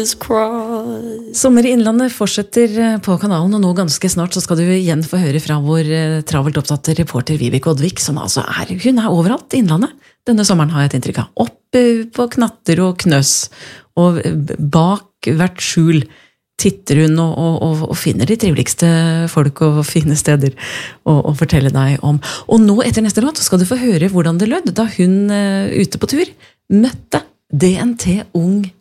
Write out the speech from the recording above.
Sommer i Innlandet fortsetter på kanalen, og nå ganske snart så skal du igjen få høre fra vår travelt opptatte reporter Vibeke Oddvik, som altså hun er overalt i Innlandet. Denne sommeren har jeg et inntrykk av. Oppe på knatter og knøs, og bak hvert skjul titter hun og finner de triveligste folk og fine steder å fortelle deg om. Og nå etter neste låt skal du få høre hvordan det lød da hun ute på tur møtte DNT Ung